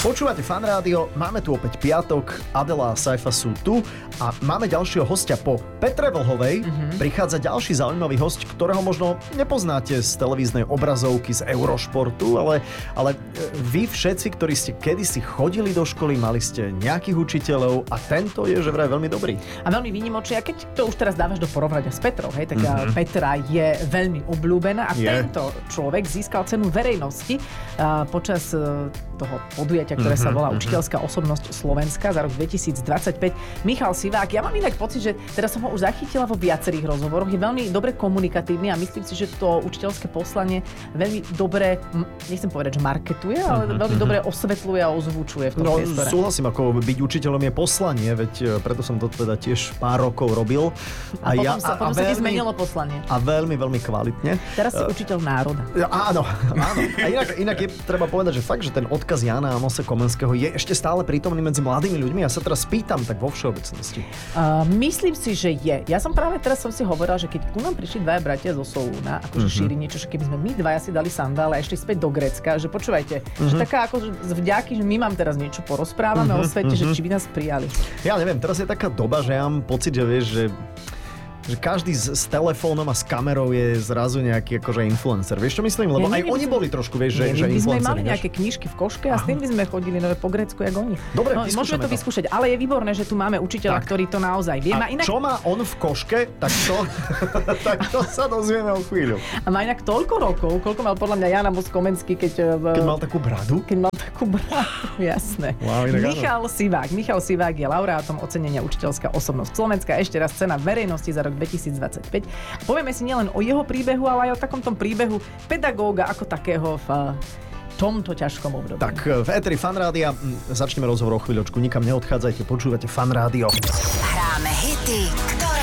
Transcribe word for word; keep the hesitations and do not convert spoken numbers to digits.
Počúvate Fan Rádio, máme tu opäť piatok, Adela a Saifa sú tu a máme ďalšieho hostia. Po Petre Vlhovej mm-hmm. prichádza ďalší zaujímavý hosť, ktorého možno nepoznáte z televíznej obrazovky, z Eurošportu, ale, ale vy všetci, ktorí ste kedysi chodili do školy, mali ste nejakých učiteľov a tento je že vraj veľmi dobrý. A veľmi výnimočný. A keď to už teraz dávaš do porovnania s Petrou, hej, tak mm-hmm. Petra je veľmi obľúbená a je. Tento človek získal cenu verejnosti uh, počas uh, toho podujatia, ktoré mm-hmm. sa volá Učiteľská osobnosť Slovenska za rok dvetisícdvadsaťpäť. Michal Sivák, ja mám inak pocit, že teraz som ho už zachytila vo viacerých rozhovoroch, je veľmi dobre komunikatívny a myslím si, že to učiteľské poslanie veľmi dobre, nechcem povedať, že marketuje, ale mm-hmm. veľmi dobre osvetľuje a ozvučuje v tom no, priestore. Súhlasím, ako byť učiteľom je poslanie, veď preto som to teda tiež pár rokov robil. A, a potom ja, sa, potom a, a sa ti veľmi, zmenilo poslanie. A veľmi, veľmi kvalitne. Teraz si uh, učiteľ národa. Áno, áno. A inak, inak je treba povedať, že fakt, že ten odkaz Jána Amose Komenského je ešte stále prítomný medzi mladými ľuďmi. Ja sa teraz pýtam tak vo všeobecnosti. Uh, myslím si, že je. Ja som práve teraz som si hovorila, že keď ku nám prišli dvaja bratia zo Solúna, akože mm-hmm. šíri niečo, že keby sme my dvaja si dali sandále a išli späť do Grécka, že počúvajte, mm-hmm. že taká ako z vďaky, že my mám teraz niečo porozprávame mm-hmm. o svete, mm-hmm. že či by nás prijali. Ja neviem, teraz je taká doba, že ja mám pocit, že vieš, že že každý s, s telefónom a s kamerou je zrazu nejaký akože influencer. Vieš, čo myslím? Lebo nie, aj nie, oni sme, boli trošku, vieš, nie, že, že influenceri. My sme mali nejaké knižky v koške a s tým by sme chodili no, po Grécku, jak oni. Dobre, no, môžeme to, to vyskúšať, ale je výborné, že tu máme učiteľa, tak. Ktorý to naozaj vie. A inak... čo má on v koške, tak to, tak to sa dozvieme o chvíľu. A má inak toľko rokov, koľko mal podľa mňa Ján Amos Komenský, keď... Keď mal takú bradu? Keď mal takú bradu, jasné. Wow, Michal Sivák. Michal Sivák je laureátom ocenenia Učiteľská osobnosť Slovenska. Ešte raz cena verejnosti za rok dvetisícdvadsaťpäť. Povieme si nielen o jeho príbehu, ale aj o takom tom príbehu pedagóga ako takého v tomto ťažkom období. Tak v éteri Fan Rádia začneme rozhovor o chvíľočku. Nikam neodchádzajte, počúvate Fan Rádio. Hráme hity, ktoré